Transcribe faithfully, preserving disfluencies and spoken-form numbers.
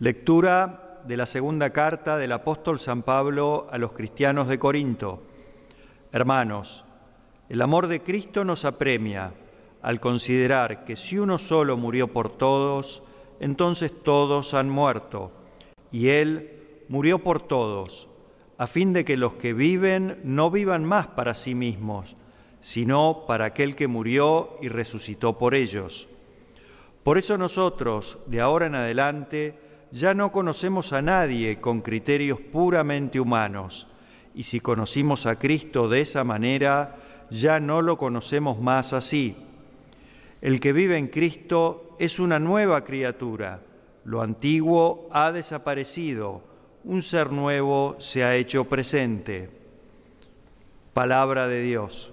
Lectura de la segunda carta del apóstol San Pablo a los cristianos de Corinto. Hermanos, el amor de Cristo nos apremia al considerar que si uno solo murió por todos, entonces todos han muerto, y Él murió por todos, a fin de que los que viven no vivan más para sí mismos, sino para aquel que murió y resucitó por ellos. Por eso nosotros, de ahora en adelante, ya no conocemos a nadie con criterios puramente humanos, y si conocimos a Cristo de esa manera, ya no lo conocemos más así. El que vive en Cristo es una nueva criatura. Lo antiguo ha desaparecido, un ser nuevo se ha hecho presente. Palabra de Dios.